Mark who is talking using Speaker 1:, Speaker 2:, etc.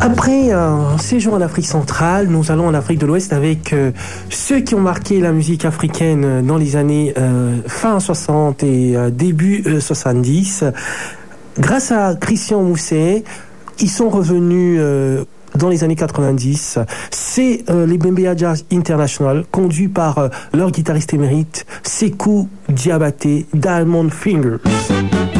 Speaker 1: Après un séjour en Afrique centrale, nous allons en Afrique de l'Ouest avec ceux qui ont marqué la musique africaine dans les années fin 60 et début 70. Grâce à Christian Mousset, ils sont revenus dans les années 90. C'est les Bembeya Jazz International, conduits par leur guitariste émérite, Sékou Diabaté, Diamond Fingers.